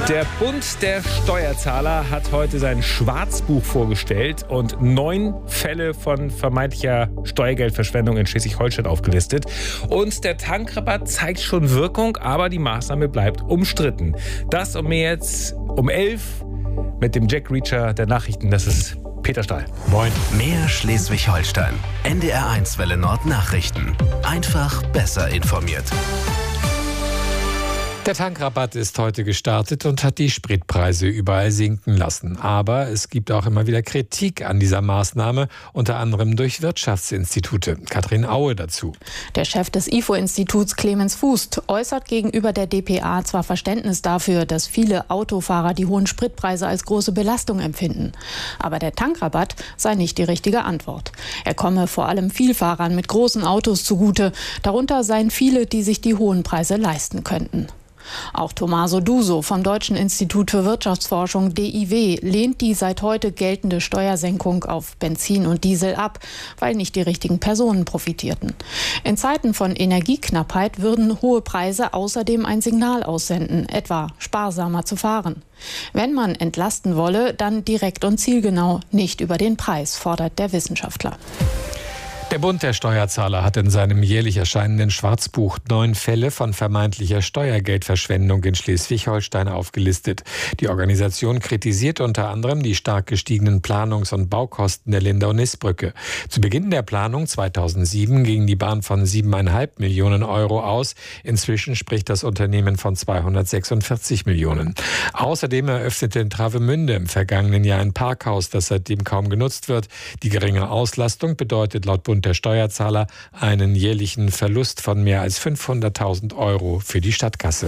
Der Bund der Steuerzahler hat heute sein Schwarzbuch vorgestellt und 9 Fälle von vermeintlicher Steuergeldverschwendung in Schleswig-Holstein aufgelistet. Und der Tankrabatt zeigt schon Wirkung, aber die Maßnahme bleibt umstritten. Das und mehr jetzt um 11 mit dem Jack Reacher der Nachrichten. Das ist Peter Stahl. Moin. Mehr Schleswig-Holstein. NDR1 Welle Nord Nachrichten. Einfach besser informiert. Der Tankrabatt ist heute gestartet und hat die Spritpreise überall sinken lassen. Aber es gibt auch immer wieder Kritik an dieser Maßnahme, unter anderem durch Wirtschaftsinstitute. Katrin Aue dazu. Der Chef des IFO-Instituts, Clemens Fuß, äußert gegenüber der dpa zwar Verständnis dafür, dass viele Autofahrer die hohen Spritpreise als große Belastung empfinden. Aber der Tankrabatt sei nicht die richtige Antwort. Er komme vor allem Vielfahrern mit großen Autos zugute. Darunter seien viele, die sich die hohen Preise leisten könnten. Auch Tommaso Duso vom Deutschen Institut für Wirtschaftsforschung DIW lehnt die seit heute geltende Steuersenkung auf Benzin und Diesel ab, weil nicht die richtigen Personen profitierten. In Zeiten von Energieknappheit würden hohe Preise außerdem ein Signal aussenden, etwa sparsamer zu fahren. Wenn man entlasten wolle, dann direkt und zielgenau, nicht über den Preis, fordert der Wissenschaftler. Der Bund der Steuerzahler hat in seinem jährlich erscheinenden Schwarzbuch 9 Fälle von vermeintlicher Steuergeldverschwendung in Schleswig-Holstein aufgelistet. Die Organisation kritisiert unter anderem die stark gestiegenen Planungs- und Baukosten der Lindau-Nissbrücke. Zu Beginn der Planung 2007 ging die Bahn von 7,5 Millionen Euro aus. Inzwischen spricht das Unternehmen von 246 Millionen. Außerdem eröffnete in Travemünde im vergangenen Jahr ein Parkhaus, das seitdem kaum genutzt wird. Die geringe Auslastung bedeutet laut Bund der Steuerzahler einen jährlichen Verlust von mehr als 500.000 Euro für die Stadtkasse.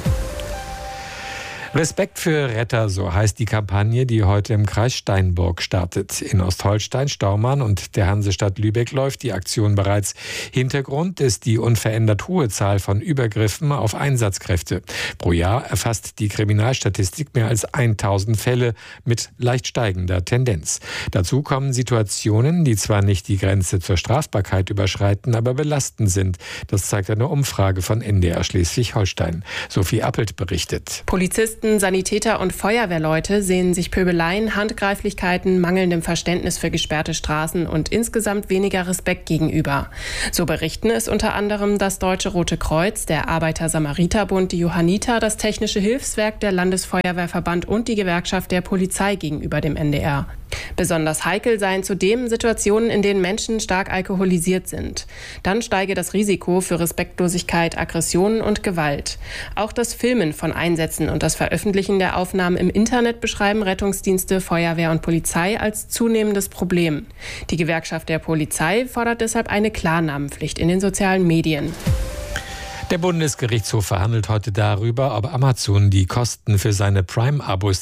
Respekt für Retter, so heißt die Kampagne, die heute im Kreis Steinburg startet. In Ostholstein, Staumann und der Hansestadt Lübeck läuft die Aktion bereits. Hintergrund ist die unverändert hohe Zahl von Übergriffen auf Einsatzkräfte. Pro Jahr erfasst die Kriminalstatistik mehr als 1000 Fälle mit leicht steigender Tendenz. Dazu kommen Situationen, die zwar nicht die Grenze zur Strafbarkeit überschreiten, aber belastend sind. Das zeigt eine Umfrage von NDR Schleswig-Holstein. Sophie Appelt berichtet. Polizisten, Sanitäter und Feuerwehrleute sehen sich Pöbeleien, Handgreiflichkeiten, mangelndem Verständnis für gesperrte Straßen und insgesamt weniger Respekt gegenüber. So berichten es unter anderem das Deutsche Rote Kreuz, der Arbeiter-Samariter-Bund, die Johanniter, das Technische Hilfswerk, der Landesfeuerwehrverband und die Gewerkschaft der Polizei gegenüber dem NDR. Besonders heikel seien zudem Situationen, in denen Menschen stark alkoholisiert sind. Dann steige das Risiko für Respektlosigkeit, Aggressionen und Gewalt. Auch das Filmen von Einsätzen und das Veröffentlichen der Aufnahmen im Internet beschreiben Rettungsdienste, Feuerwehr und Polizei als zunehmendes Problem. Die Gewerkschaft der Polizei fordert deshalb eine Klarnamenpflicht in den sozialen Medien. Der Bundesgerichtshof verhandelt heute darüber, ob Amazon die Kosten für seine Prime-Abos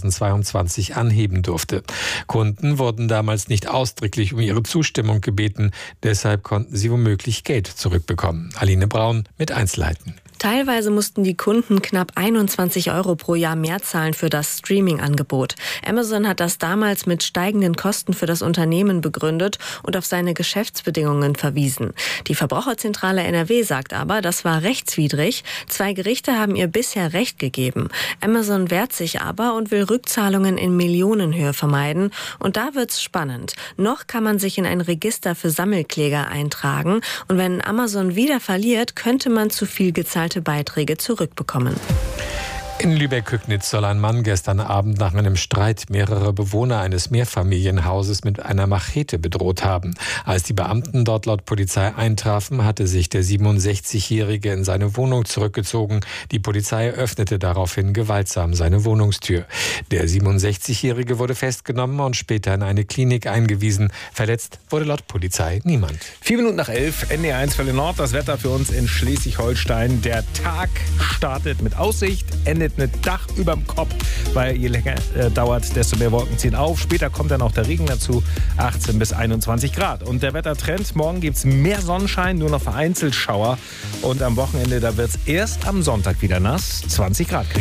2022 anheben durfte. Kunden wurden damals nicht ausdrücklich um ihre Zustimmung gebeten. Deshalb konnten sie womöglich Geld zurückbekommen. Aline Braun mit Einzelheiten. Teilweise mussten die Kunden knapp 21 Euro pro Jahr mehr zahlen für das Streaming-Angebot. Amazon hat das damals mit steigenden Kosten für das Unternehmen begründet und auf seine Geschäftsbedingungen verwiesen. Die Verbraucherzentrale NRW sagt aber, das war rechtswidrig. 2 Gerichte haben ihr bisher Recht gegeben. Amazon wehrt sich aber und will Rückzahlungen in Millionenhöhe vermeiden. Und da wird's spannend. Noch kann man sich in ein Register für Sammelkläger eintragen. Und wenn Amazon wieder verliert, könnte man zu viel gezahlte Beiträge zurückbekommen. In Lübeck-Hücknitz soll ein Mann gestern Abend nach einem Streit mehrere Bewohner eines Mehrfamilienhauses mit einer Machete bedroht haben. Als die Beamten dort laut Polizei eintrafen, hatte sich der 67-Jährige in seine Wohnung zurückgezogen. Die Polizei öffnete daraufhin gewaltsam seine Wohnungstür. Der 67-Jährige wurde festgenommen und später in eine Klinik eingewiesen. Verletzt wurde laut Polizei niemand. 4 Minuten nach 11, NDR1 Welle Nord, das Wetter für uns in Schleswig-Holstein. Der Tag startet mit Aussicht, endet mit Dach überm Kopf, weil je länger dauert, desto mehr Wolken ziehen auf. Später kommt dann auch der Regen dazu, 18 bis 21 Grad. Und der Wettertrend, morgen gibt es mehr Sonnenschein, nur noch vereinzelt Schauer. Und am Wochenende, da wird es erst am Sonntag wieder nass, 20 Grad kriegen wir.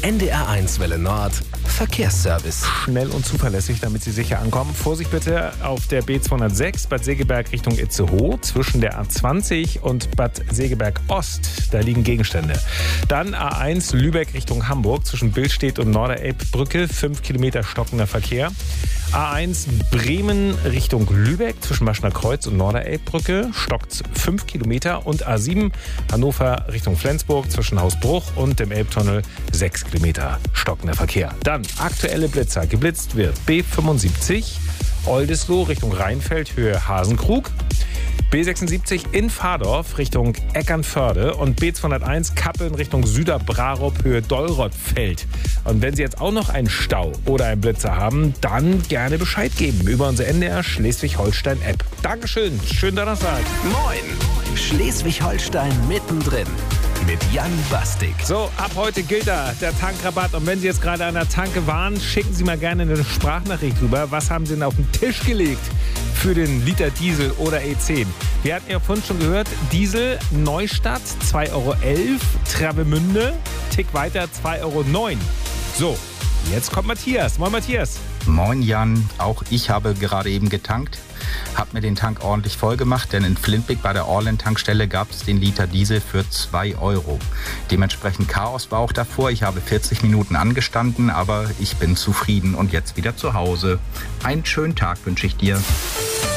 NDR1 Welle Nord Verkehrsservice. Schnell und zuverlässig, damit Sie sicher ankommen. Vorsicht bitte auf der B206 Bad Segeberg Richtung Itzehoe zwischen der A20 und Bad Segeberg Ost. Da liegen Gegenstände. Dann A1 Lübeck Richtung Hamburg zwischen Billstedt und Norderelbbrücke. 5 Kilometer stockender Verkehr. A1 Bremen Richtung Lübeck zwischen Maschner Kreuz und Norderelbbrücke stockt 5 Kilometer. Und A7 Hannover Richtung Flensburg zwischen Hausbruch und dem Elbtunnel 6 Kilometer stockender Verkehr. Dann aktuelle Blitzer. Geblitzt wird B75 Oldesloe Richtung Rheinfeld Höhe Hasenkrug. B76 in Fahrdorf Richtung Eckernförde und B201 Kappeln Richtung Süderbrarup Höhe Dollrothfeld. Und wenn Sie jetzt auch noch einen Stau oder einen Blitzer haben, dann gerne Bescheid geben über unsere NDR Schleswig-Holstein-App. Dankeschön, schönen Donnerstag. Moin, Schleswig-Holstein mittendrin mit Jan Bastik. So, ab heute gilt da der Tankrabatt. Und wenn Sie jetzt gerade an der Tanke waren, schicken Sie mal gerne eine Sprachnachricht rüber. Was haben Sie denn auf den Tisch gelegt für den Liter Diesel oder E10? Wir hatten ja vorhin schon gehört, Diesel Neustadt 2,11 €, Travemünde, Tick weiter 2,09 €. So, jetzt kommt Matthias. Moin Matthias. Moin Jan, auch ich habe gerade eben getankt, habe mir den Tank ordentlich voll gemacht, denn in Flintbeek bei der Orlen-Tankstelle gab es den Liter Diesel für 2 €. Dementsprechend Chaos war auch davor. Ich habe 40 Minuten angestanden, aber ich bin zufrieden und jetzt wieder zu Hause. Einen schönen Tag wünsche ich dir.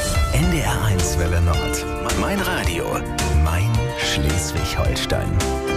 NDR1 Welle Nord. Mein Radio. Mein Schleswig-Holstein.